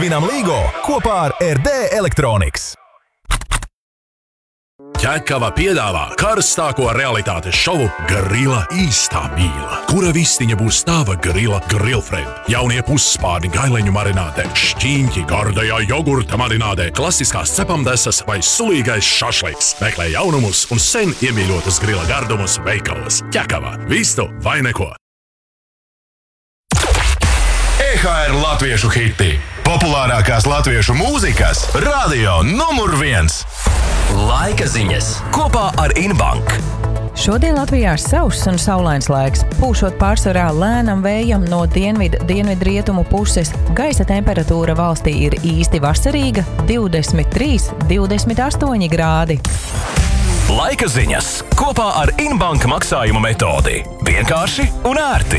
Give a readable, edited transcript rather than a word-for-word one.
Svinam Līgo kopā ar RD Electronics. Ķekava piedāvā karstāko realitātes šovu Grila īstā mīla, kura vistiņa būs tava grila grillfriend. Jaunie pusspārni gaileņu marinādē, šķīņķi gardajā jogurta marinādē, klasiskās cepamdesas vai sulīgais šašliks. Meklē jaunumus un sen iemīļotus grila gardumus veikalos. Ķekava, vistu vai neko. EHR latviešu hiti. Populārākās latviešu mūzikas radio numur 1. Laika ziņas kopā ar Inbank. Šodien Latvijā ir sauss un saulains laiks, pūšot pārsvarā lēnam vējam no dienvidrietumu puses. Gaisa temperatūra valstī ir īsti vasarīga – 23–28 grādi. Laika ziņas kopā ar Inbank maksājumu metodi. Vienkārši un ērti.